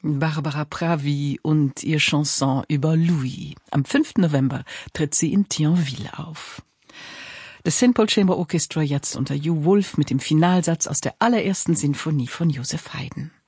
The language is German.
Barbara Pravi und ihr Chanson über Louis. Am 5. November tritt sie in Thionville auf. Das St. Paul Chamber Orchestra jetzt unter Hugh Wolf mit dem Finalsatz aus der allerersten Sinfonie von Joseph Haydn.